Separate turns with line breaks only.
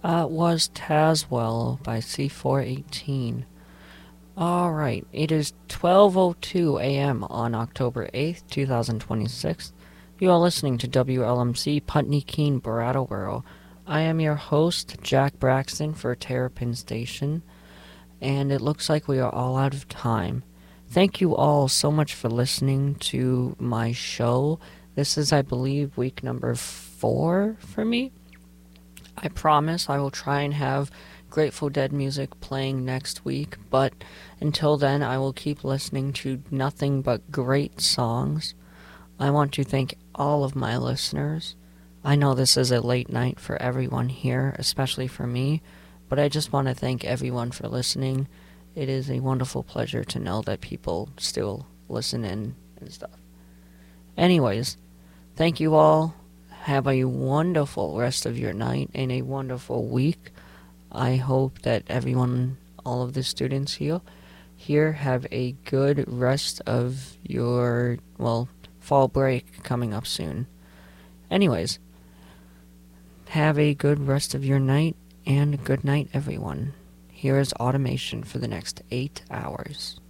Was Tazwell by C418. Alright, it is 12:02 a.m. on October 8th, 2026. You are listening to WLMC Putney Keene, Brattleboro. I am your host, Jack Braxton for Terrapin Station, and it looks like we are all out of time. Thank you all so much for listening to my show. This is, I believe, week number 4 for me. I promise I will try and have Grateful Dead music playing next week, but until then I will keep listening to nothing but great songs. I want to thank all of my listeners. I know this is a late night for everyone here, especially for me, but I just want to thank everyone for listening. It is a wonderful pleasure to know that people still listen in and stuff. Anyways, thank you all. Have a wonderful rest of your night and a wonderful week. I hope that everyone, all of the students here have a good rest of your, fall break coming up soon. Anyways, have a good rest of your night and good night, everyone. Here is automation for the next 8 hours.